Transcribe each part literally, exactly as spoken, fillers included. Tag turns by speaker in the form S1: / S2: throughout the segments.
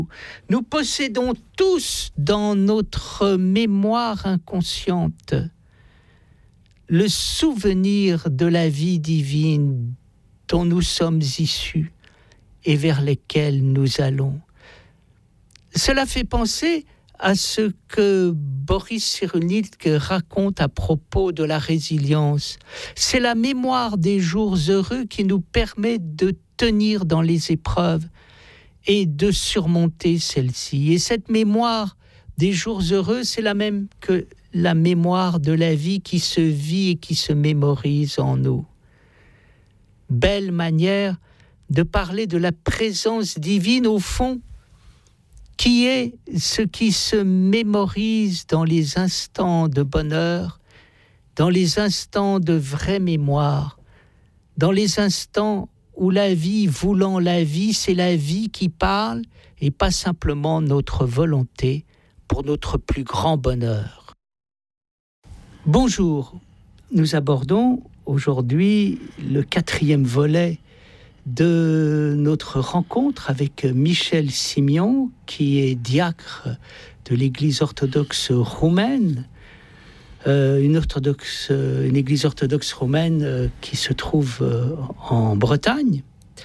S1: Nous possédons tous dans notre mémoire inconsciente le souvenir de la vie divine dont nous sommes issus et vers lesquels nous allons. Cela fait penser à ce que Boris Cyrulnik raconte à propos de la résilience. C'est la mémoire des jours heureux qui nous permet de tenir dans les épreuves et de surmonter celles-ci. Et cette mémoire des jours heureux, c'est la même que la mémoire de la vie qui se vit et qui se mémorise en nous. Belle manière de parler de la présence divine au fond, qui est ce qui se mémorise dans les instants de bonheur, dans les instants de vraie mémoire, dans les instants où la vie, voulant la vie, c'est la vie qui parle et pas simplement notre volonté pour notre plus grand bonheur. Bonjour, nous abordons aujourd'hui le quatrième volet de notre rencontre avec Michel Simion, qui est diacre de l'Église orthodoxe roumaine, euh, une, orthodoxe, euh, une Église orthodoxe roumaine euh, qui se trouve euh, en Bretagne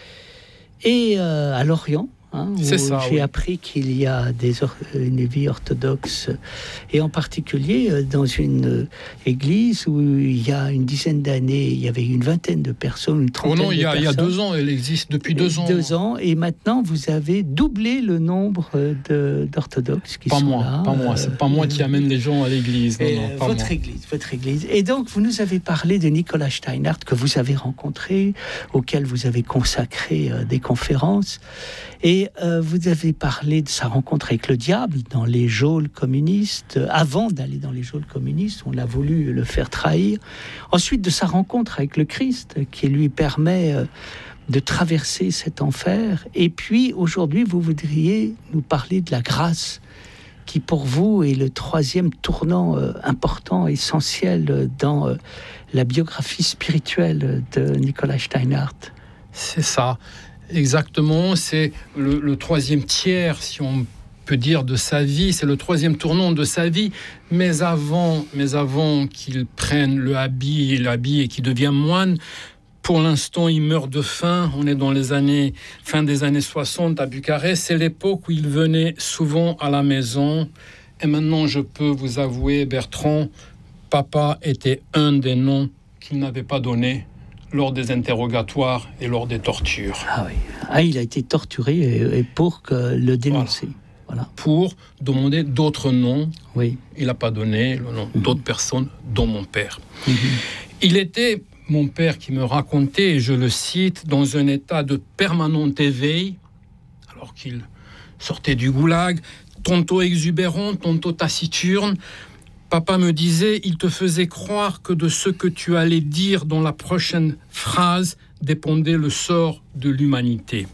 S1: et euh, à Lorient. Hein,
S2: C'est ça,
S1: j'ai
S2: oui.
S1: appris qu'il y a des or- une vie orthodoxe, et en particulier dans une église où il y a une dizaine d'années, il y avait une vingtaine de personnes, une trentaine
S2: Oh non, il y, a,
S1: de
S2: il y a
S1: personnes.
S2: deux ans, elle existe depuis deux ans.
S1: Deux ans, et maintenant vous avez doublé le nombre de, d'orthodoxes qui
S2: Pas
S1: sont
S2: moi,
S1: là.
S2: pas moi. C'est pas moi qui amène les gens à l'église. Non,
S1: Et
S2: non, pas
S1: votre
S2: moi.
S1: église, votre église. Et donc, vous nous avez parlé de Nicolas Steinhardt, que vous avez rencontré, auquel vous avez consacré euh, des conférences. Et euh, vous avez parlé de sa rencontre avec le diable dans les geôles communistes. Avant d'aller dans les geôles communistes, on a voulu le faire trahir. Ensuite, de sa rencontre avec le Christ, qui lui permet euh, de traverser cet enfer. Et puis, aujourd'hui, vous voudriez nous parler de la grâce, qui pour vous est le troisième tournant euh, important, essentiel euh, dans euh, la biographie spirituelle de Nicolas Steinhardt.
S2: C'est ça, exactement. C'est le, le troisième tiers, si on peut dire, de sa vie. C'est le troisième tournant de sa vie. Mais avant, mais avant qu'il prenne le habit, l'habit et qu'il devienne moine, pour l'instant, il meurt de faim. On est dans les années, fin des années soixante à Bucarest. C'est l'époque où il venait souvent à la maison. Et maintenant, je peux vous avouer, Bertrand, papa était un des noms qu'il n'avait pas donné lors des interrogatoires et lors des tortures.
S1: Ah oui, ah, il a été torturé et, et pour que le dénoncer. Voilà.
S2: Pour demander d'autres noms.
S1: Oui.
S2: Il n'a pas donné le nom
S1: Mmh.
S2: d'autres personnes, dont mon père.
S1: Mmh.
S2: Il était, mon père qui me racontait, et je le cite, dans un état de permanent éveil, alors qu'il sortait du goulag, tantôt exubérant, tantôt taciturne. Papa me disait, il te faisait croire que de ce que tu allais dire dans la prochaine phrase dépendait le sort de l'humanité.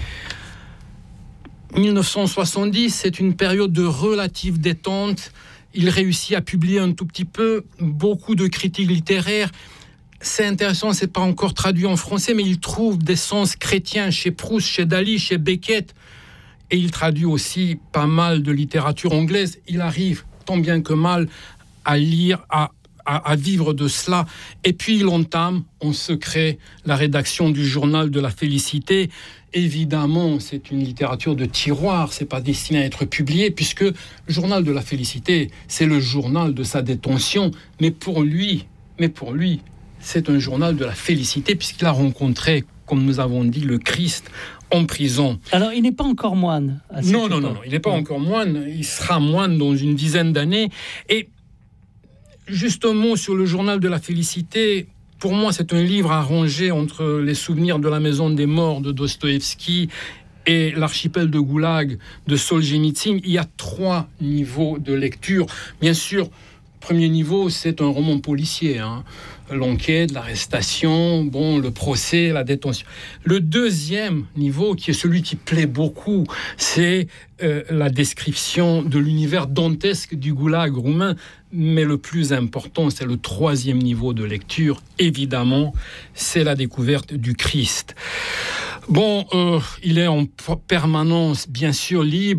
S2: dix-neuf cent soixante-dix, c'est une période de relative détente. Il réussit à publier un tout petit peu, beaucoup de critiques littéraires. C'est intéressant, c'est pas encore traduit en français, mais il trouve des sens chrétiens chez Proust, chez Dali, chez Beckett. Et il traduit aussi pas mal de littérature anglaise. Il arrive tant bien que mal à lire, à, à, à vivre de cela. Et puis il entame en secret la rédaction du journal de la Félicité. Évidemment, c'est une littérature de tiroir, c'est pas destiné à être publié, puisque le journal de la Félicité, c'est le journal de sa détention. Mais pour lui, mais pour lui, c'est un journal de la félicité, puisqu'il a rencontré, comme nous avons dit, le Christ en prison.
S1: Alors, il n'est pas encore moine. À cette
S2: Non, non,
S1: époque.
S2: non, non, il n'est pas encore moine. Il sera moine dans une dizaine d'années. Et juste un mot sur le journal de la félicité. Pour moi, c'est un livre à ranger entre les souvenirs de la maison des morts de Dostoïevski et l'archipel de Goulag de Solzhenitsyn. Il y a trois niveaux de lecture. Bien sûr, premier niveau, c'est un roman policier, hein. L'enquête, l'arrestation, bon, le procès, la détention. Le deuxième niveau, qui est celui qui plaît beaucoup, c'est euh, la description de l'univers dantesque du goulag roumain. Mais le plus important, c'est le troisième niveau de lecture. Évidemment, c'est la découverte du Christ. Bon, euh, il est en permanence, bien sûr, libre.